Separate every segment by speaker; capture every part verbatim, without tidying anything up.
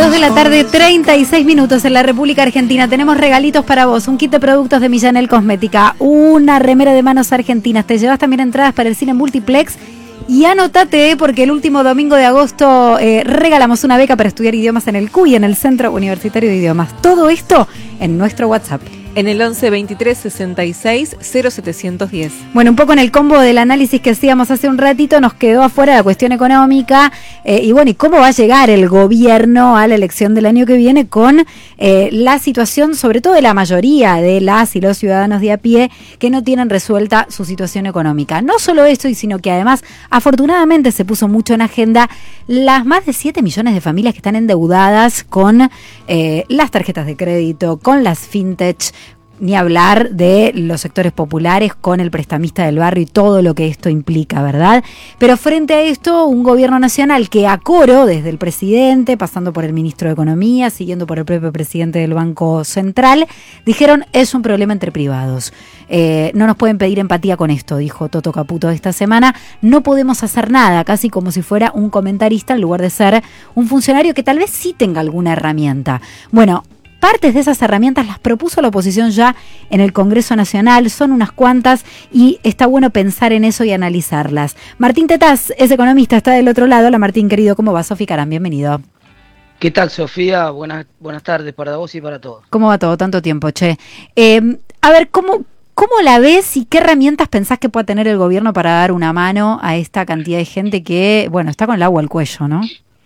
Speaker 1: dos de la tarde, treinta y seis minutos en la República Argentina. Tenemos regalitos para vos, un kit de productos de Millanel Cosmética, una remera de manos argentinas. Te llevas también entradas para el cine Multiplex. Y anótate, porque el último domingo de agosto eh, regalamos una beca para estudiar idiomas en el C U I, en el Centro Universitario de Idiomas. Todo esto en nuestro WhatsApp.
Speaker 2: En el once veintitrés sesenta y seis cero setecientos diez.
Speaker 1: Bueno, un poco en el combo del análisis que hacíamos hace un ratito, nos quedó afuera la cuestión económica. Eh, y bueno, ¿y cómo va a llegar el gobierno a la elección del año que viene con eh, la situación, sobre todo de la mayoría de las y los ciudadanos de a pie, que no tienen resuelta su situación económica? No solo esto, y sino que además, afortunadamente, se puso mucho en agenda las más de siete millones de familias que están endeudadas con eh, las tarjetas de crédito, con las fintech. Ni hablar de los sectores populares con el prestamista del barrio y todo lo que esto implica, ¿verdad? Pero frente a esto, un gobierno nacional que a coro, desde el presidente, pasando por el ministro de Economía, siguiendo por el propio presidente del Banco Central, dijeron, es un problema entre privados. Eh, no nos pueden pedir empatía con esto, dijo Toto Caputo esta semana. No podemos hacer nada, casi como si fuera un comentarista en lugar de ser un funcionario que tal vez sí tenga alguna herramienta. Bueno, partes de esas herramientas las propuso la oposición ya en el Congreso Nacional, son unas cuantas y está bueno pensar en eso y analizarlas. Martín Tetaz es economista, está del otro lado. Hola Martín, querido, ¿cómo va? Sofía Carán, bienvenido.
Speaker 3: ¿Qué tal, Sofía? Buenas, buenas tardes para vos y para todos.
Speaker 1: ¿Cómo va todo? Tanto tiempo, che. Eh, a ver, ¿cómo, ¿cómo la ves y qué herramientas pensás que pueda tener el gobierno para dar una mano a esta cantidad de gente que, bueno, está con el agua al cuello, ¿no?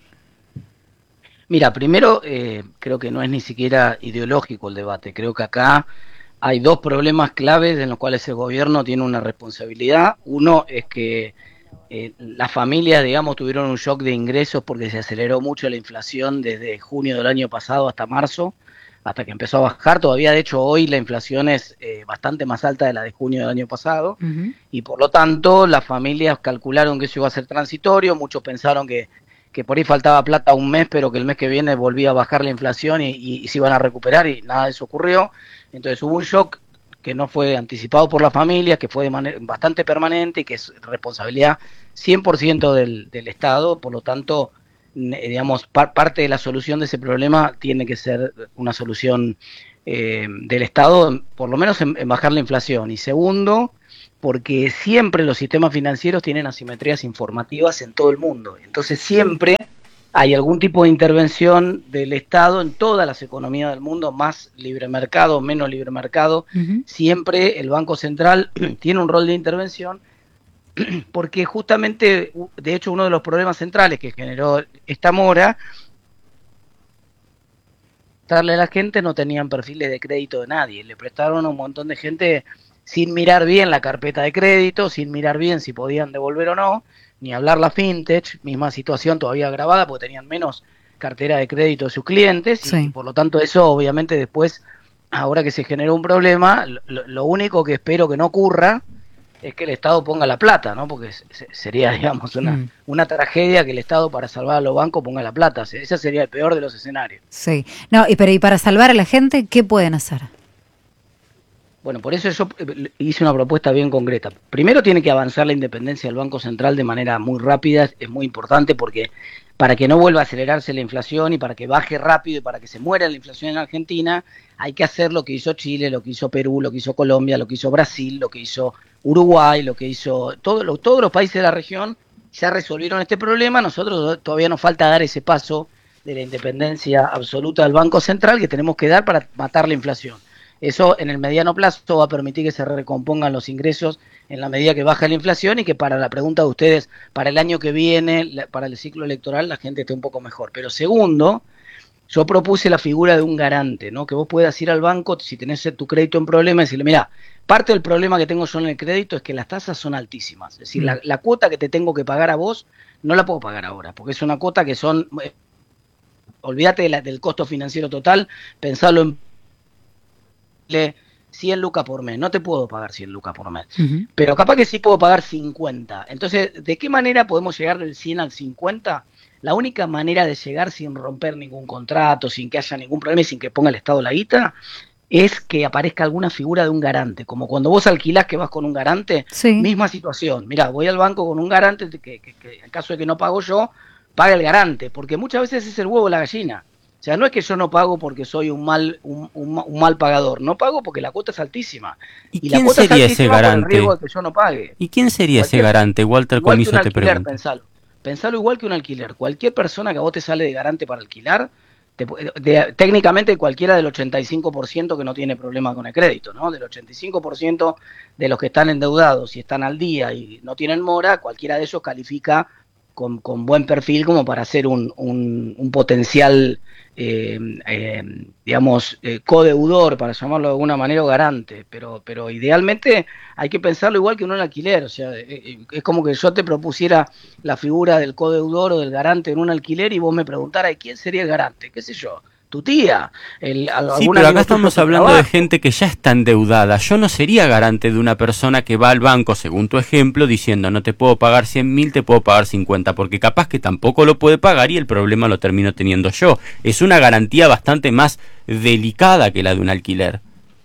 Speaker 3: Mira, primero eh, creo que no es ni siquiera ideológico el debate. Creo que acá hay dos problemas claves en los cuales el gobierno tiene una responsabilidad. Uno es que eh, las familias, digamos, tuvieron un shock de ingresos porque se aceleró mucho la inflación desde junio del año pasado hasta marzo, hasta que empezó a bajar. Todavía, de hecho, hoy la inflación es eh, bastante más alta de la de junio del año pasado. Uh-huh. Y por lo tanto, las familias calcularon que eso iba a ser transitorio. Muchos pensaron que que por ahí faltaba plata un mes, pero que el mes que viene volvía a bajar la inflación y, y, y se iban a recuperar, y nada de eso ocurrió. Entonces hubo un shock que no fue anticipado por las familias, que fue de manera bastante permanente y que es responsabilidad cien por ciento del, del Estado. Por lo tanto, digamos, par, parte de la solución de ese problema tiene que ser una solución eh, del Estado, por lo menos en, en bajar la inflación. Y segundo, porque siempre los sistemas financieros tienen asimetrías informativas en todo el mundo. Entonces siempre hay algún tipo de intervención del Estado en todas las economías del mundo, más libre mercado, menos libre mercado. Uh-huh. Siempre el Banco Central tiene un rol de intervención, porque justamente, de hecho, uno de los problemas centrales que generó esta mora, darle a la gente, no tenían perfiles de crédito de nadie. Le prestaron a un montón de gente sin mirar bien la carpeta de crédito, sin mirar bien si podían devolver o no, ni hablar la fintech, misma situación todavía agravada porque tenían menos cartera de crédito de sus clientes, sí. Y por lo tanto eso obviamente después, ahora que se generó un problema, lo, lo único que espero que no ocurra es que el Estado ponga la plata, ¿no? Porque sería, digamos, una, mm. una tragedia que el Estado, para salvar a los bancos, ponga la plata. Ese sería el peor de los escenarios.
Speaker 1: Sí, no, y pero y para salvar a la gente, ¿qué pueden hacer?
Speaker 3: Bueno, por eso yo hice una propuesta bien concreta. Primero tiene que avanzar la independencia del Banco Central de manera muy rápida, es muy importante porque para que no vuelva a acelerarse la inflación y para que baje rápido y para que se muera la inflación en Argentina, hay que hacer lo que hizo Chile, lo que hizo Perú, lo que hizo Colombia, lo que hizo Brasil, lo que hizo Uruguay, lo que hizo todo, lo, todos los países de la región. Ya resolvieron este problema. Nosotros todavía nos falta dar ese paso de la independencia absoluta del Banco Central que tenemos que dar para matar la inflación. Eso en el mediano plazo va a permitir que se recompongan los ingresos en la medida que baja la inflación y que, para la pregunta de ustedes, para el año que viene, para el ciclo electoral, la gente esté un poco mejor. Pero segundo, yo propuse la figura de un garante, ¿no? Que vos puedas ir al banco si tenés tu crédito en problema y decirle, mirá, parte del problema que tengo yo en el crédito es que las tasas son altísimas. Es decir, mm. la, la cuota que te tengo que pagar a vos no la puedo pagar ahora, porque es una cuota que son, eh, olvídate de la, del costo financiero total, pensalo en cien lucas por mes, no te puedo pagar cien lucas por mes, uh-huh. Pero capaz que sí puedo pagar cincuenta. Entonces, ¿de qué manera podemos llegar del cien al cincuenta? La única manera de llegar sin romper ningún contrato, sin que haya ningún problema y sin que ponga el Estado la guita, es que aparezca alguna figura de un garante, como cuando vos alquilás que vas con un garante, sí. Misma situación. Mirá, voy al banco con un garante que, que, que en caso de que no pago yo, paga el garante, porque muchas veces es el huevo o la gallina. O sea, no es que yo no pago porque soy un mal un, un, un mal pagador, no pago porque la cuota es altísima.
Speaker 4: ¿Y,
Speaker 3: y
Speaker 4: quién
Speaker 3: la cuota
Speaker 4: sería
Speaker 3: es
Speaker 4: ese
Speaker 3: altísima
Speaker 4: garante?
Speaker 3: Por el riesgo de que yo no pague.
Speaker 4: ¿Y quién sería
Speaker 3: Cualquier,
Speaker 4: ese garante? Walter
Speaker 3: igual
Speaker 4: Comiso
Speaker 3: que un
Speaker 4: te
Speaker 3: alquiler,
Speaker 4: pregunta.
Speaker 3: pensalo. Pensalo igual que un alquiler. Cualquier persona que a vos te sale de garante para alquilar, te, de, técnicamente cualquiera del ochenta y cinco por ciento que no tiene problema con el crédito, ¿no? Del ochenta y cinco por ciento de los que están endeudados y están al día y no tienen mora, cualquiera de ellos califica con, con buen perfil como para ser un, un, un potencial, eh, eh, digamos, eh, codeudor, para llamarlo de alguna manera, o garante. Pero, pero idealmente hay que pensarlo igual que en un alquiler. O sea, eh, es como que yo te propusiera la figura del codeudor o del garante en un alquiler y vos me preguntaras, ¿quién sería el garante? ¿Qué sé yo? Tu tía, el,
Speaker 4: sí, pero acá estamos hablando de gente que ya está endeudada. Yo no sería garante de una persona que va al banco, según tu ejemplo, diciendo no te puedo pagar cien mil, te puedo pagar cincuenta, porque capaz que tampoco lo puede pagar y el problema lo termino teniendo yo. Es una garantía bastante más delicada que la de un alquiler.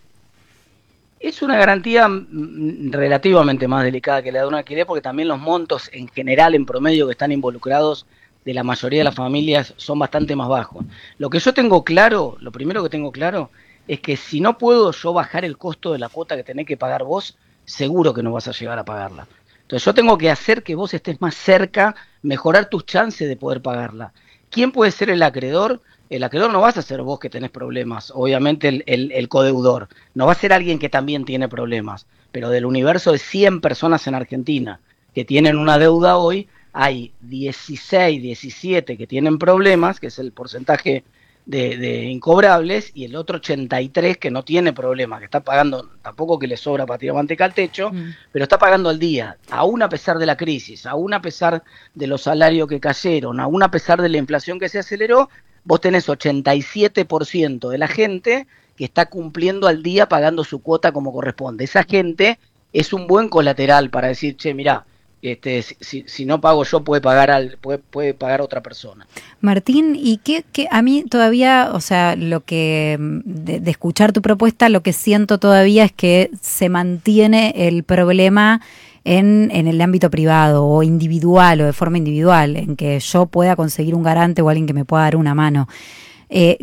Speaker 3: Es una garantía relativamente más delicada que la de un alquiler, porque también los montos en general, en promedio, que están involucrados de la mayoría de las familias son bastante más bajos. Lo que yo tengo claro, lo primero que tengo claro, es que si no puedo yo bajar el costo de la cuota que tenés que pagar vos, seguro que no vas a llegar a pagarla. Entonces yo tengo que hacer que vos estés más cerca, mejorar tus chances de poder pagarla. ¿Quién puede ser el acreedor? El acreedor no vas a ser vos que tenés problemas, obviamente el, el, el codeudor. No va a ser alguien que también tiene problemas, pero del universo de cien personas en Argentina que tienen una deuda hoy, hay dieciséis, diecisiete que tienen problemas, que es el porcentaje de, de incobrables, y el otro ochenta y tres que no tiene problemas, que está pagando, tampoco que le sobra para tirar manteca al techo, mm. pero está pagando al día, aún a pesar de la crisis, aún a pesar de los salarios que cayeron, aún a pesar de la inflación que se aceleró, vos tenés ochenta y siete por ciento de la gente que está cumpliendo al día pagando su cuota como corresponde. Esa gente es un buen colateral para decir, che, mirá, Este, si, si no pago yo puede pagar al, puede, puede pagar otra persona.
Speaker 1: Martín, y qué, qué a mí todavía, o sea, lo que de, de escuchar tu propuesta, lo que siento todavía es que se mantiene el problema en, en el ámbito privado o individual o de forma individual, en que yo pueda conseguir un garante o alguien que me pueda dar una mano. Eh,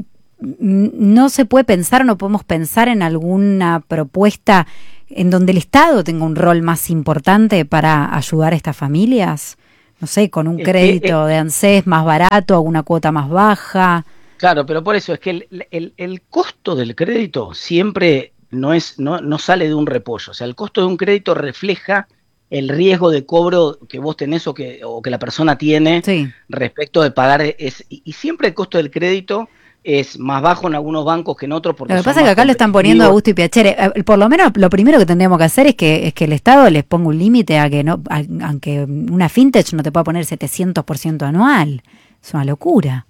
Speaker 1: no se puede pensar, no podemos pensar en alguna propuesta en donde el Estado tenga un rol más importante para ayudar a estas familias, no sé, con un crédito de ANSES más barato, alguna cuota más baja.
Speaker 3: Claro, pero por eso es que el, el, el costo del crédito siempre no es no, no sale de un repollo. O sea, el costo de un crédito refleja el riesgo de cobro que vos tenés o que, o que la persona tiene sí. respecto de pagar. Es, y, y siempre el costo del crédito es más bajo en algunos bancos que en otros. Porque
Speaker 1: lo que pasa es que acá lo están poniendo a gusto y piacere. Por lo menos lo primero que tendríamos que hacer es que es que el Estado les ponga un límite a que no, a, aunque una fintech no te pueda poner setecientos por ciento anual. Es una locura.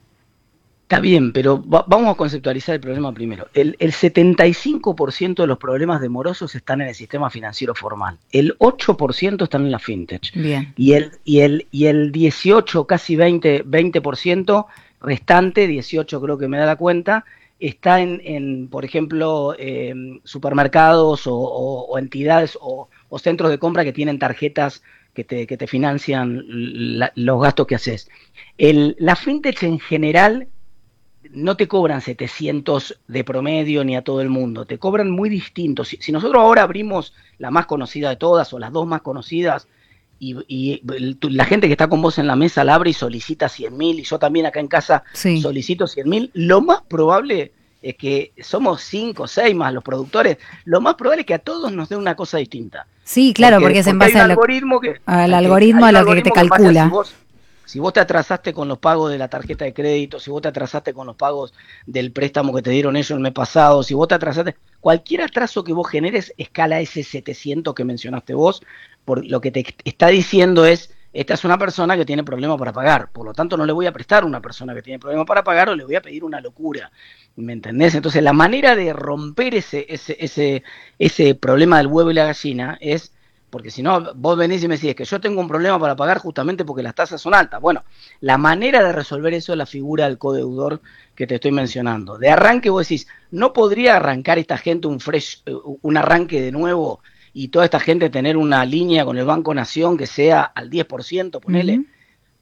Speaker 3: Está bien, pero va, vamos a conceptualizar el problema primero. El, el setenta y cinco por ciento de los problemas de morosos están en el sistema financiero formal. El ocho por ciento están en la fintech.
Speaker 1: Bien.
Speaker 3: Y el, y el, y el dieciocho, casi veinte, veinte por ciento restante, dieciocho creo que me da la cuenta, está en, en por ejemplo, eh, supermercados o, o, o entidades o, o centros de compra que tienen tarjetas que te, que te financian la, los gastos que haces. El, la fintech en general no te cobran setecientos de promedio ni a todo el mundo, te cobran muy distintos. Si, si nosotros ahora abrimos la más conocida de todas o las dos más conocidas, Y, y la gente que está con vos en la mesa la abre y solicita cien mil, y yo también acá en casa sí. solicito cien mil, lo más probable es que somos cinco o seis más los productores, lo más probable es que a todos nos dé una cosa distinta.
Speaker 1: Sí, claro, porque, porque es en base al
Speaker 3: algoritmo que,
Speaker 1: al algoritmo a lo que te calcula.
Speaker 3: Si vos, si vos te atrasaste con los pagos de la tarjeta de crédito, si vos te atrasaste con los pagos del préstamo que te dieron ellos el mes pasado, si vos te atrasaste, cualquier atraso que vos generes escala ese setecientos que mencionaste vos. Por lo que te está diciendo es, esta es una persona que tiene problemas para pagar, por lo tanto no le voy a prestar a una persona que tiene problemas para pagar o le voy a pedir una locura, ¿me entendés? Entonces la manera de romper ese, ese, ese, ese problema del huevo y la gallina es, porque si no, vos venís y me decís que yo tengo un problema para pagar justamente porque las tasas son altas. Bueno, la manera de resolver eso es la figura del codeudor que te estoy mencionando. De arranque vos decís, ¿no podría arrancar esta gente un fresh, un arranque de nuevo y toda esta gente tener una línea con el Banco Nación que sea al diez por ciento, ponele? Uh-huh.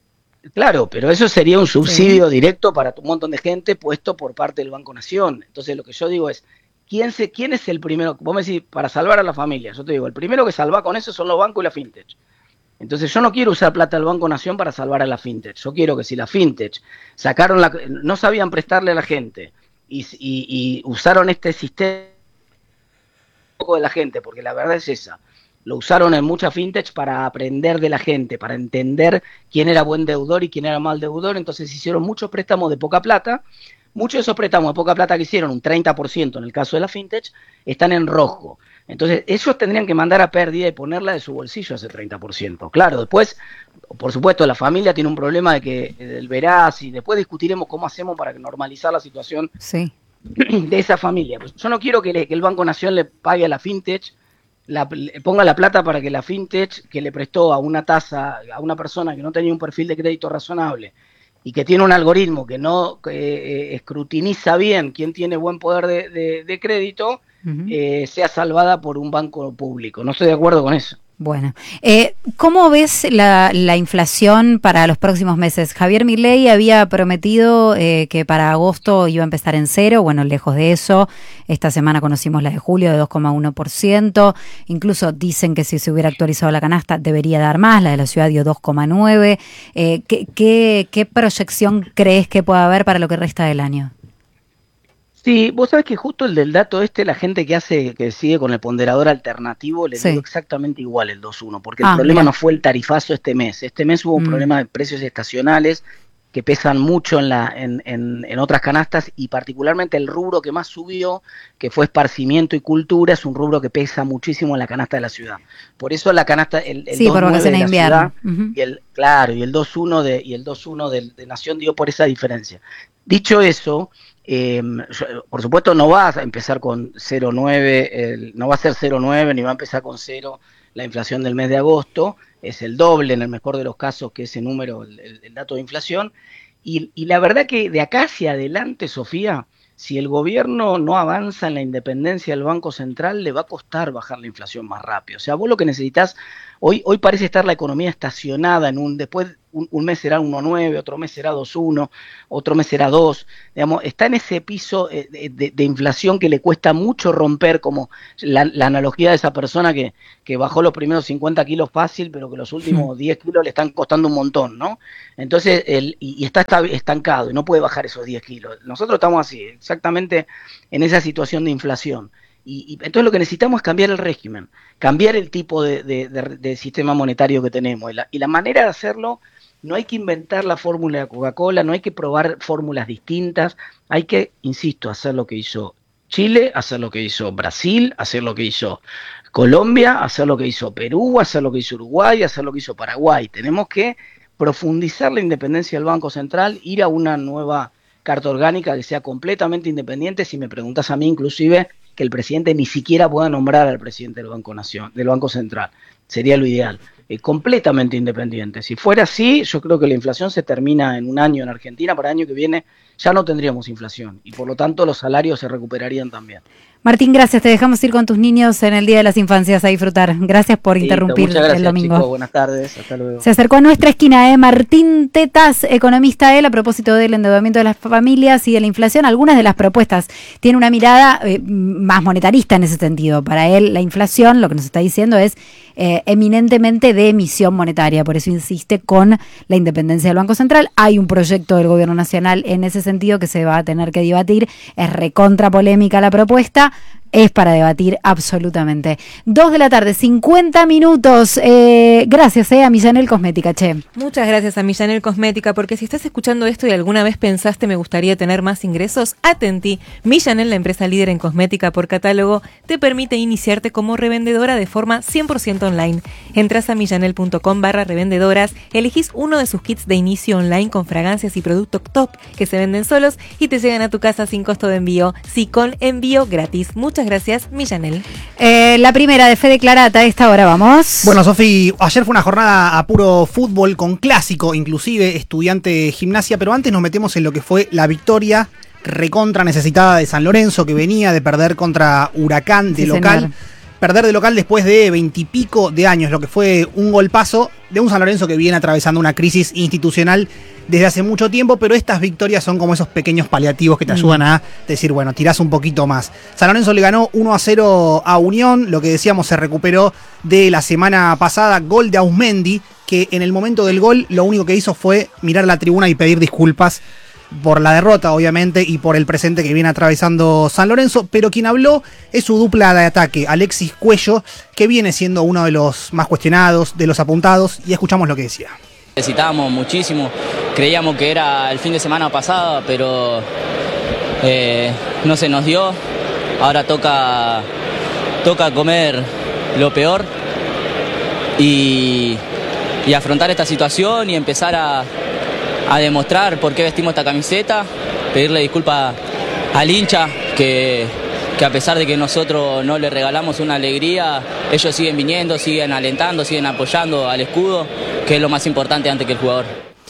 Speaker 3: Claro, pero eso sería un subsidio
Speaker 1: sí.
Speaker 3: directo para un montón de gente puesto por parte del Banco Nación. Entonces lo que yo digo es, ¿quién, se, quién es el primero? Vos me decís, para salvar a la familia. Yo te digo, el primero que salva con eso son los bancos y la fintech. Entonces yo no quiero usar plata del Banco Nación para salvar a la fintech. Yo quiero que si la fintech sacaron la, no sabían prestarle a la gente y, y, y usaron este sistema de la gente, porque la verdad es esa. Lo usaron en muchas fintech para aprender de la gente, para entender quién era buen deudor y quién era mal deudor. Entonces hicieron muchos préstamos de poca plata. Muchos de esos préstamos de poca plata que hicieron, un treinta por ciento en el caso de la fintech, están en rojo. Entonces ellos tendrían que mandar a pérdida y ponerla de su bolsillo ese treinta por ciento. Claro, después, por supuesto, la familia tiene un problema de que el verás y después discutiremos cómo hacemos para normalizar la situación
Speaker 1: sí.
Speaker 3: de esa familia. Pues yo no quiero que, le, que el Banco Nación le pague a la fintech, la, le ponga la plata para que la fintech que le prestó a una tasa, a una persona que no tenía un perfil de crédito razonable y que tiene un algoritmo que no eh, escrutiniza bien quién tiene buen poder de, de, de crédito, uh-huh. eh, sea salvada por un banco público. No estoy de acuerdo con eso.
Speaker 1: Bueno, eh, ¿cómo ves la, la inflación para los próximos meses? Javier Milei había prometido eh, que para agosto iba a empezar en cero, bueno, lejos de eso. Esta semana conocimos la de julio de dos coma uno por ciento, incluso dicen que si se hubiera actualizado la canasta debería dar más, la de la ciudad dio dos coma nueve. Eh, ¿qué, qué, ¿Qué proyección crees que pueda haber para lo que resta del año?
Speaker 3: Sí, vos sabés que justo el del dato este, la gente que hace, que sigue con el ponderador alternativo, le sí. dio exactamente igual el dos uno, porque ah, el problema mira. no fue el tarifazo este mes. Este mes hubo un mm. problema de precios estacionales que pesan mucho en, la, en, en, en otras canastas, y particularmente el rubro que más subió, que fue esparcimiento y cultura, es un rubro que pesa muchísimo en la canasta de la ciudad. Por eso la canasta, el, el
Speaker 1: sí,
Speaker 3: dos nueve de la
Speaker 1: invierno.
Speaker 3: ciudad, uh-huh. y el, claro, y el dos uno de, y el dos uno de, de Nación dio por esa diferencia. Dicho eso, Eh, por supuesto no va a empezar con cero coma nueve, el, no va a ser cero coma nueve ni va a empezar con cero la inflación del mes de agosto, es el doble en el mejor de los casos que ese número, el, el, el dato de inflación, y, y la verdad que de acá hacia adelante, Sofía, si el gobierno no avanza en la independencia del Banco Central, le va a costar bajar la inflación más rápido. O sea, vos lo que necesitas, hoy, hoy parece estar la economía estacionada en un, después un, un mes será uno coma nueve, otro mes será dos coma uno, otro mes será dos, digamos, está en ese piso de, de, de inflación que le cuesta mucho romper, como la, la analogía de esa persona que, que bajó los primeros cincuenta kilos fácil, pero que los últimos diez kilos le están costando un montón, ¿no? Entonces, el, y, y está, está estancado y no puede bajar esos diez kilos. Nosotros estamos así, exactamente en esa situación de inflación. Y, y entonces lo que necesitamos es cambiar el régimen, cambiar el tipo de, de, de, de sistema monetario que tenemos. Y la, y la manera de hacerlo, no hay que inventar la fórmula de Coca-Cola, no hay que probar fórmulas distintas, hay que, insisto, hacer lo que hizo Chile, hacer lo que hizo Brasil, hacer lo que hizo Colombia, hacer lo que hizo Perú, hacer lo que hizo Uruguay, hacer lo que hizo Paraguay. Tenemos que profundizar la independencia del Banco Central, ir a una nueva carta orgánica que sea completamente independiente. Si me preguntas a mí, inclusive, que el presidente ni siquiera pueda nombrar al presidente del Banco Nación, del Banco Central. Sería lo ideal. Eh, completamente independiente. Si fuera así, yo creo que la inflación se termina en un año en Argentina. Para el año que viene ya no tendríamos inflación y por lo tanto los salarios se recuperarían también.
Speaker 1: Martín, gracias. Te dejamos ir con tus niños en el Día de las Infancias a disfrutar. Gracias por Listo, interrumpir
Speaker 3: muchas gracias,
Speaker 1: el domingo.
Speaker 3: Chicos, buenas tardes, hasta luego.
Speaker 1: Se acercó a nuestra esquina, ¿eh? Martín Tetas, economista él, a propósito del endeudamiento de las familias y de la inflación. Algunas de las propuestas tiene una mirada eh, más monetarista en ese sentido. Para él, la inflación, lo que nos está diciendo es eh, eminentemente de emisión monetaria. Por eso insiste con la independencia del Banco Central. Hay un proyecto del Gobierno Nacional en ese sentido que se va a tener que debatir. Es recontra polémica la propuesta. Es para debatir absolutamente. Dos de la tarde, cincuenta minutos. Eh, gracias eh, a Millanel Cosmética, che.
Speaker 2: Muchas gracias a Millanel Cosmética, porque si estás escuchando esto y alguna vez pensaste me gustaría tener más ingresos, atentí. Millanel, la empresa líder en cosmética por catálogo, te permite iniciarte como revendedora de forma cien por ciento online. Entras a millanel.com barra revendedoras, elegís uno de sus kits de inicio online con fragancias y productos top que se venden solos y te llegan a tu casa sin costo de envío, sí con envío gratis. Muchas gracias, Millanel.
Speaker 1: Eh, la primera de Fede Clarata, a esta hora vamos.
Speaker 5: Bueno, Sofi, ayer fue una jornada a puro fútbol con clásico, inclusive Estudiante Gimnasia, pero antes nos metemos en lo que fue la victoria recontra necesitada de San Lorenzo, que venía de perder contra Huracán de sí, local. Señor. perder de local después de veintipico de años, lo que fue un golpazo de un San Lorenzo que viene atravesando una crisis institucional desde hace mucho tiempo, pero estas victorias son como esos pequeños paliativos que te ayudan a decir, bueno, tirás un poquito más. San Lorenzo le ganó uno a cero a Unión, lo que decíamos se recuperó de la semana pasada, gol de Ausmendi, que en el momento del gol lo único que hizo fue mirar la tribuna y pedir disculpas por la derrota, obviamente, y por el presente que viene atravesando San Lorenzo, pero quien habló es su dupla de ataque, Alexis Cuello, que viene siendo uno de los más cuestionados, de los apuntados, y escuchamos lo que decía.
Speaker 6: Necesitábamos muchísimo, creíamos que era el fin de semana pasado, pero eh, no se nos dio. Ahora toca, toca comer lo peor y, y afrontar esta situación y empezar a, a demostrar por qué vestimos esta camiseta, pedirle disculpas al hincha que, que a pesar de que nosotros no le regalamos una alegría, ellos siguen viniendo, siguen alentando, siguen apoyando al escudo, que es lo más importante antes que el jugador.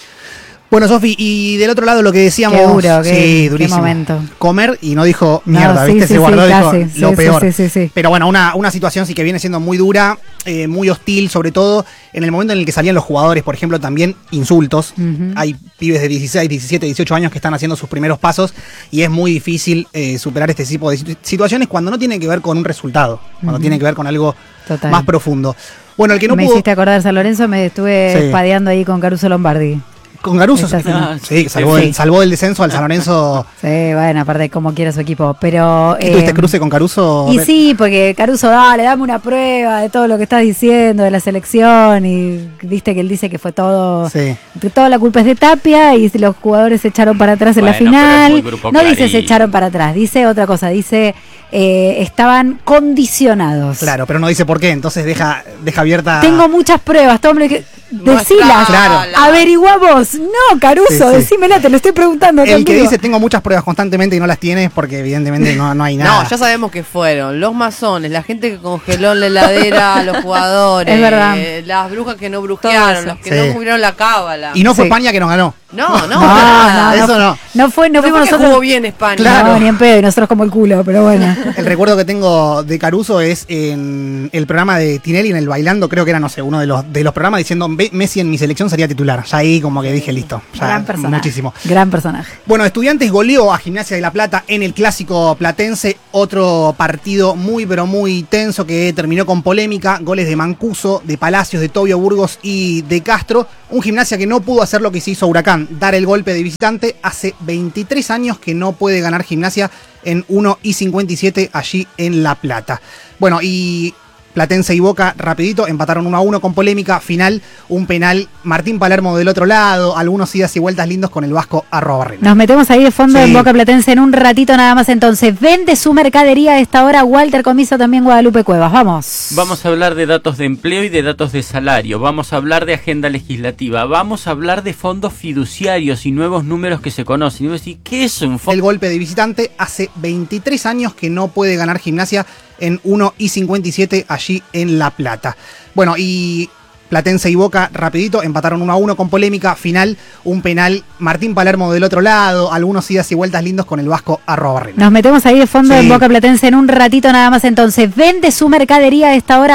Speaker 5: Bueno, Sofi, y del otro lado lo que decíamos...
Speaker 1: Qué duro,
Speaker 5: sí,
Speaker 1: qué,
Speaker 5: durísimo.
Speaker 1: qué momento.
Speaker 5: Comer y no dijo mierda,
Speaker 1: No, sí,
Speaker 5: ¿viste?
Speaker 1: sí,
Speaker 5: Se guardó,
Speaker 1: sí,
Speaker 5: dijo
Speaker 1: casi.
Speaker 5: lo
Speaker 1: Sí,
Speaker 5: peor.
Speaker 1: sí, sí, sí.
Speaker 5: Pero bueno, una, una situación sí que viene siendo muy dura, eh, muy hostil, sobre todo en el momento en el que salían los jugadores, por ejemplo, también insultos.
Speaker 1: Uh-huh.
Speaker 5: Hay pibes de dieciséis, diecisiete, dieciocho años que están haciendo sus primeros pasos y es muy difícil eh, superar este tipo de situaciones cuando no tiene que ver con un resultado, cuando uh-huh. tiene que ver con algo
Speaker 1: Total.
Speaker 5: más profundo. Bueno, el que no
Speaker 1: me
Speaker 5: pudo...
Speaker 1: hiciste acordar San Lorenzo, me estuve
Speaker 5: Sí.
Speaker 1: espadeando ahí con Caruso Lombardi.
Speaker 5: Con Caruso,
Speaker 1: Esta
Speaker 5: ah,
Speaker 1: semana.
Speaker 5: sí, salvó,
Speaker 1: Sí.
Speaker 5: El, salvó el descenso al San Lorenzo.
Speaker 1: Sí, bueno, aparte como quiera su equipo, pero...
Speaker 5: ¿Qué tuviste
Speaker 1: eh,
Speaker 5: cruce con Caruso?
Speaker 1: Y sí, porque Caruso, dale, dame una prueba de todo lo que estás diciendo, de la selección, y viste que él dice que fue todo...
Speaker 5: Sí.
Speaker 1: que toda la culpa es de Tapia, y si los jugadores se echaron para atrás en
Speaker 4: Bueno,
Speaker 1: la
Speaker 4: pero es
Speaker 1: final.
Speaker 4: muy grupo
Speaker 1: No dice
Speaker 4: Clarín.
Speaker 1: se echaron para atrás, dice otra cosa, dice eh, estaban condicionados.
Speaker 5: Claro, pero no dice por qué, entonces deja, deja abierta...
Speaker 1: Tengo muchas pruebas, Tommy, que... Decilas,
Speaker 5: Claro.
Speaker 1: averigua vos. No, Caruso,
Speaker 5: Sí, sí.
Speaker 1: decímela, te lo estoy preguntando.
Speaker 5: El que
Speaker 1: contigo.
Speaker 5: dice tengo muchas pruebas constantemente y no las tiene es porque evidentemente no, no hay nada.
Speaker 7: No, ya sabemos que fueron los masones, la gente que congeló en la heladera a los jugadores,
Speaker 1: Es verdad.
Speaker 7: eh, las brujas que no
Speaker 1: Todo
Speaker 7: brujearon,
Speaker 1: eso.
Speaker 7: los que
Speaker 5: Sí.
Speaker 7: no cubrieron la cábala.
Speaker 5: Y no fue
Speaker 1: Sí.
Speaker 5: España que nos ganó.
Speaker 7: No, no,
Speaker 1: No,
Speaker 7: nada.
Speaker 1: no,
Speaker 5: Eso no.
Speaker 1: No fue, no
Speaker 7: No
Speaker 1: fuimos
Speaker 7: fue que
Speaker 1: nosotros.
Speaker 7: jugó bien España.
Speaker 5: Claro.
Speaker 1: No, ni en pedo, y nosotros como el culo, pero bueno.
Speaker 5: El recuerdo que tengo de Caruso es en el programa de Tinelli, en el Bailando, creo que era, no sé, uno de los, de los programas diciendo "Ve- Messi en mi selección sería titular". Ya ahí como que dije, listo. Ya,
Speaker 1: Gran personaje.
Speaker 5: muchísimo.
Speaker 1: Gran personaje.
Speaker 5: Bueno, Estudiantes goleó a Gimnasia de La Plata en el Clásico Platense, otro partido muy pero muy tenso que terminó con polémica, goles de Mancuso, de Palacios, de Tobio Burgos y de Castro, un Gimnasia que no pudo hacer lo que se hizo Huracán, dar el golpe de visitante. Hace veintitrés años que no puede ganar Gimnasia en uno y cincuenta y siete allí en La Plata. Bueno, y Platense y Boca, rapidito, empataron uno a uno con polémica, final, un penal, Martín Palermo del otro lado, algunos idas y vueltas lindos con el vasco Arroba Barrena.
Speaker 1: Nos metemos ahí de fondo
Speaker 5: Sí.
Speaker 1: en Boca Platense en un ratito nada más entonces. Vende su mercadería a esta hora Walter Comiso, también Guadalupe Cuevas. Vamos.
Speaker 4: Vamos a hablar de datos de empleo y de datos de salario. Vamos a hablar de agenda legislativa. Vamos a hablar de fondos fiduciarios y nuevos números que se conocen. Y vos decís, ¿qué es un
Speaker 5: El
Speaker 4: fondo?
Speaker 5: golpe de visitante, hace veintitrés años que no puede ganar Gimnasia en uno y cincuenta y siete allí en La Plata. Bueno, y Platense y Boca, rapidito, empataron uno a uno con polémica, final, un penal, Martín Palermo del otro lado, algunos idas y vueltas lindos con el vasco Arroba Barrena.
Speaker 1: Nos metemos ahí de fondo
Speaker 5: Sí.
Speaker 1: en Boca Platense en un ratito nada más entonces. Vende su mercadería a esta hora